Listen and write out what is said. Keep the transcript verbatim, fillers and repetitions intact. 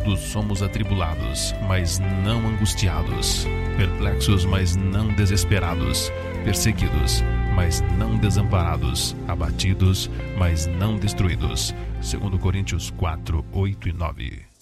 tudo somos atribulados, mas não angustiados, perplexos, mas não desesperados, perseguidos, mas não desamparados, abatidos, mas não destruídos. Segundo Coríntios quatro, oito e nove.